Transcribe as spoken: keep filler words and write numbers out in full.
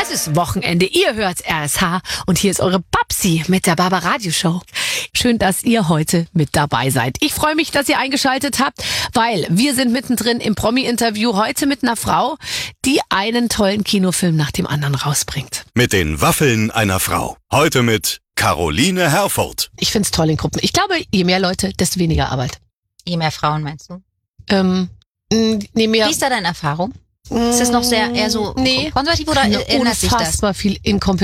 Es ist Wochenende, ihr hört R S H und hier ist eure Babsi mit der Baba Radio Show. Schön, dass ihr heute mit dabei seid. Ich freue mich, dass ihr eingeschaltet habt, weil wir sind mittendrin im Promi-Interview heute mit einer Frau, die einen tollen Kinofilm nach dem anderen rausbringt. Mit den Waffeln einer Frau. Heute mit Caroline Herfurth. Ich find's toll in Gruppen. Ich glaube, je mehr Leute, desto weniger Arbeit. Je mehr Frauen, meinst du? Ähm, nee, mehr. Wie ist da deine Erfahrung? Ist das noch sehr eher so nee, konservativ oder ändert sich das? Unfassbar viel Inkompetenz.